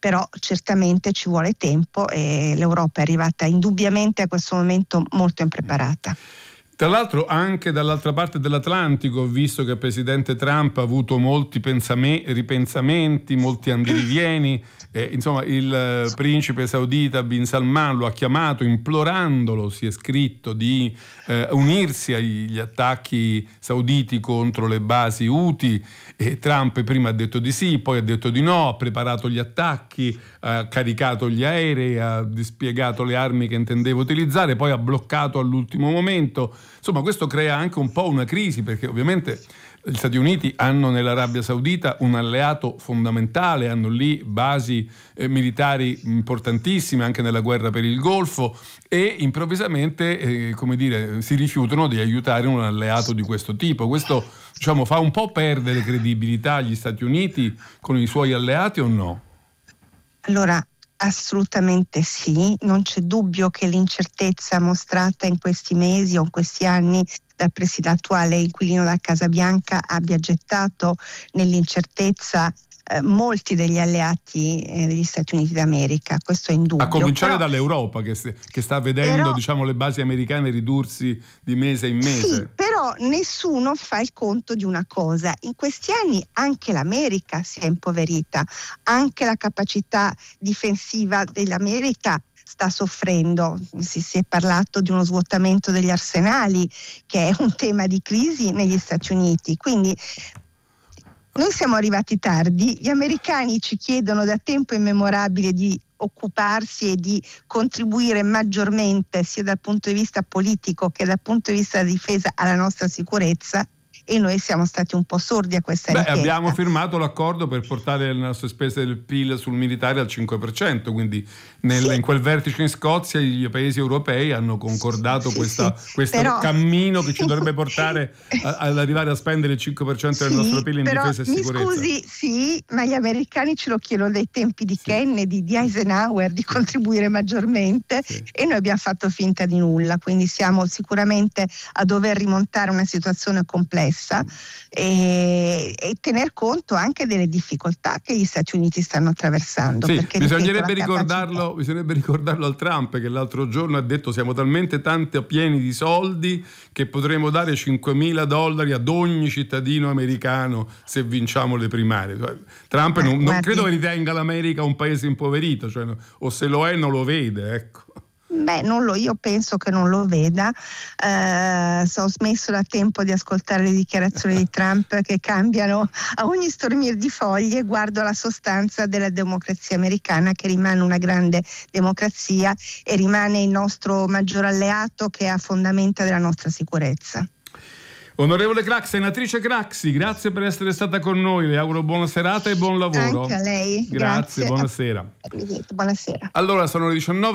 però certamente ci vuole tempo e l'Europa è arrivata indubbiamente a questo momento molto impreparata. Tra l'altro anche dall'altra parte dell'Atlantico, visto che il presidente Trump ha avuto molti ripensamenti, molti andirivieni, insomma il principe saudita Bin Salman lo ha chiamato implorandolo, si è scritto, di unirsi agli attacchi sauditi contro le basi Houthi, e Trump prima ha detto di sì, poi ha detto di no, ha preparato gli attacchi, ha caricato gli aerei, ha dispiegato le armi che intendeva utilizzare, poi ha bloccato all'ultimo momento. Insomma, questo crea anche un po' una crisi, perché ovviamente gli Stati Uniti hanno nell'Arabia Saudita un alleato fondamentale, hanno lì basi militari importantissime anche nella guerra per il Golfo, e improvvisamente si rifiutano di aiutare un alleato di questo tipo. Questo, diciamo, fa un po' perdere credibilità agli Stati Uniti con i suoi alleati, o no? Allora, assolutamente sì, non c'è dubbio che l'incertezza mostrata in questi mesi o in questi anni dal attuale inquilino della Casa Bianca abbia gettato nell'incertezza molti degli alleati degli Stati Uniti d'America, questo è indubbio. A cominciare dall'Europa che sta vedendo le basi americane ridursi di mese in mese. Sì, però nessuno fa il conto di una cosa: in questi anni anche l'America si è impoverita, anche la capacità difensiva dell'America sta soffrendo. Si è parlato di uno svuotamento degli arsenali, che è un tema di crisi negli Stati Uniti, quindi noi siamo arrivati tardi, gli americani ci chiedono da tempo immemorabile di occuparsi e di contribuire maggiormente sia dal punto di vista politico che dal punto di vista della difesa alla nostra sicurezza, e noi siamo stati un po' sordi a questa richiesta. Abbiamo firmato l'accordo per portare le nostre spese del PIL sul militare al 5%, quindi in quel vertice in Scozia i paesi europei hanno concordato questo cammino che ci dovrebbe portare ad arrivare a spendere il 5% del nostro PIL in difesa e sicurezza. Mi scusi, ma gli americani ce lo chiedono dai tempi di Kennedy, di Eisenhower, di contribuire maggiormente, e noi abbiamo fatto finta di nulla, quindi siamo sicuramente a dover rimontare una situazione complessa e tener conto anche delle difficoltà che gli Stati Uniti stanno attraversando. Perché, bisognerebbe ricordarlo al Trump, che l'altro giorno ha detto: siamo talmente tanti pieni di soldi che potremo dare $5.000 ad ogni cittadino americano se vinciamo le primarie. Trump non credo che ritenga l'America un paese impoverito, o se lo è non lo vede, ecco. Io penso che non lo veda. Ho smesso da tempo di ascoltare le dichiarazioni di Trump che cambiano a ogni stormir di foglie, guardo la sostanza della democrazia americana, che rimane una grande democrazia e rimane il nostro maggior alleato, che è a fondamenta della nostra sicurezza. Onorevole Craxi, senatrice Craxi, grazie per essere stata con noi, le auguro buona serata e buon lavoro. Anche a lei. Grazie. Buonasera. Buonasera. Allora, sono le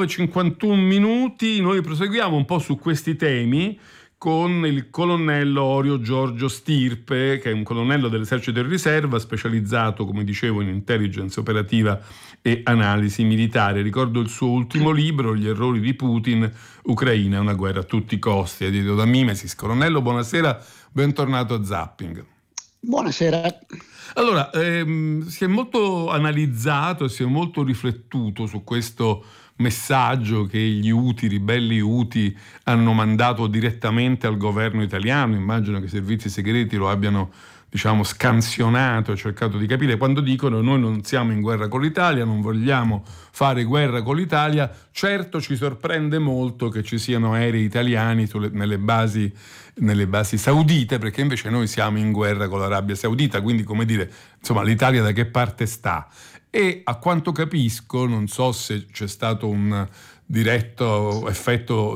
19:51, noi proseguiamo un po' su questi temi con il colonnello Orio Giorgio Stirpe, che è un colonnello dell'esercito di riserva specializzato, come dicevo, in intelligence operativa e analisi militare. Ricordo il suo ultimo libro, Gli errori di Putin, Ucraina è una guerra a tutti i costi, edito da Mimesis. Colonnello, buonasera, bentornato a Zapping. Buonasera. Allora, si è molto analizzato e si è molto riflettuto su questo messaggio che gli Houthi, ribelli Houthi, hanno mandato direttamente al governo italiano. Immagino che i servizi segreti lo abbiano, scansionato e cercato di capire, quando dicono: noi non siamo in guerra con l'Italia, non vogliamo fare guerra con l'Italia. Certo, ci sorprende molto che ci siano aerei italiani nelle basi saudite, perché invece noi siamo in guerra con l'Arabia Saudita, quindi l'Italia da che parte sta? E a quanto capisco, non so se c'è stato un diretto effetto,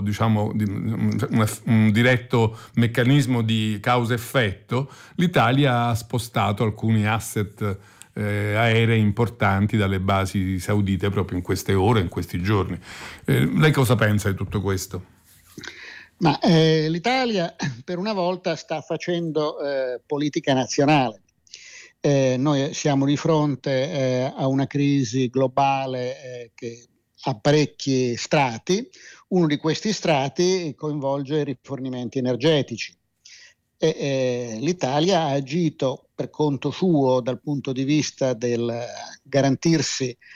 un diretto meccanismo di causa-effetto, l'Italia ha spostato alcuni asset aerei importanti dalle basi saudite proprio in queste ore, in questi giorni. Lei cosa pensa di tutto questo? Ma l'Italia per una volta sta facendo politica nazionale. Noi siamo di fronte a una crisi globale che ha parecchi strati. Uno di questi strati coinvolge i rifornimenti energetici. L'Italia ha agito per conto suo dal punto di vista del garantirsi